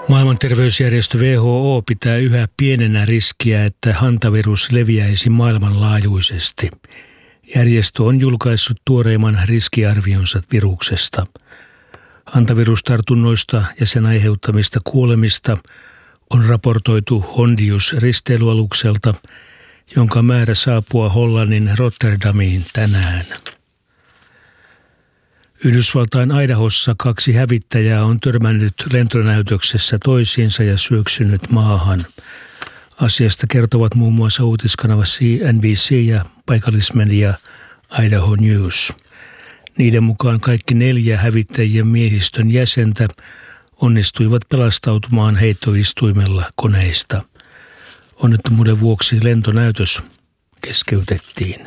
Maailman terveysjärjestö WHO pitää yhä pienenä riskiä, että hantavirus leviäisi maailmanlaajuisesti. Järjestö on julkaissut tuoreimman riskiarvionsa viruksesta. Hantavirustartunnoista ja sen aiheuttamista kuolemista on raportoitu Hondius-risteilyalukselta, jonka määrä saapua Hollannin Rotterdamiin tänään. Yhdysvaltain Idahossa 2 hävittäjää on törmännyt lentonäytöksessä toisiinsa ja syöksynyt maahan. Asiasta kertovat muun muassa uutiskanava CNBC ja paikallismedia Idaho News. Niiden mukaan kaikki 4 hävittäjien miehistön jäsentä onnistuivat pelastautumaan heittoistuimella koneista. Onnettomuuden vuoksi lentonäytös keskeytettiin.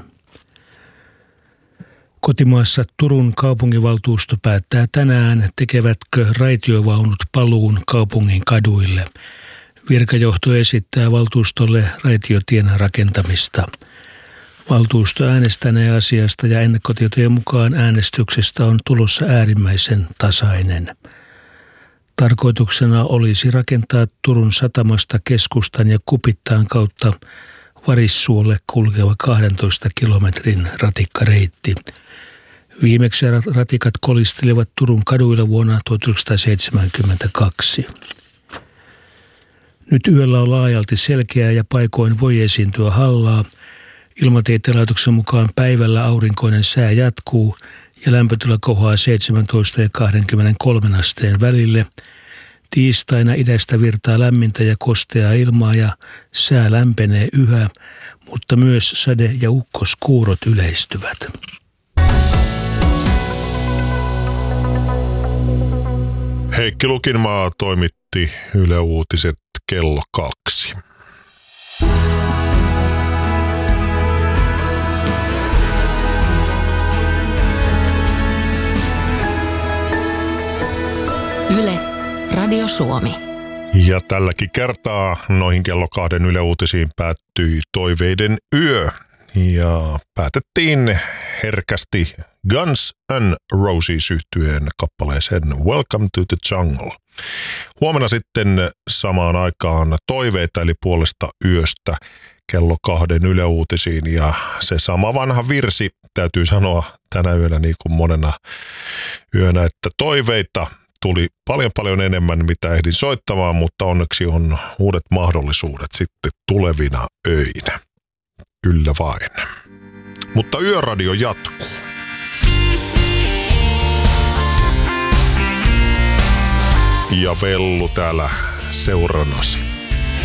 Kotimaassa Turun kaupunginvaltuusto päättää tänään, tekevätkö raitiovaunut paluun kaupungin kaduille. Virkajohto esittää valtuustolle raitiotien rakentamista. Valtuusto äänestänee asiasta ja ennakkotietojen mukaan äänestyksestä on tulossa äärimmäisen tasainen. Tarkoituksena olisi rakentaa Turun satamasta keskustan ja Kupittaan kautta Varissuolle kulkeva 12 kilometrin ratikkareitti. Viimeksi ratikat kolistelivat Turun kaduilla vuonna 1972. Nyt yöllä on laajalti selkeää ja paikoin voi esiintyä hallaa. Ilmatieteen laitoksen mukaan päivällä aurinkoinen sää jatkuu ja lämpötila kohoaa 17 ja 23 asteen välille. Tiistaina idästä virtaa lämmintä ja kosteaa ilmaa ja sää lämpenee yhä, mutta myös sade- ja ukkoskuurot yleistyvät. Heikki Lukinmaa toimitti Yle Uutiset kello 2. Yle, Radio Suomi. Ja tälläkin kertaa noihin kello 2 Yle Uutisiin päättyi Toiveiden yö. Ja päätettiin herkästi Guns N' Roses -yhtyeen kappaleeseen Welcome to the Jungle. Huomenna sitten samaan aikaan toiveita eli puolesta yöstä kello 2 Yle Uutisiin. Ja se sama vanha virsi täytyy sanoa tänä yönä niin kuin monena yönä, että toiveita tuli paljon enemmän, mitä ehdin soittamaan, mutta onneksi on uudet mahdollisuudet sitten tulevina öinä. Kyllä vain. Mutta Yöradio jatkuu. Ja Vellu täällä seurannasi.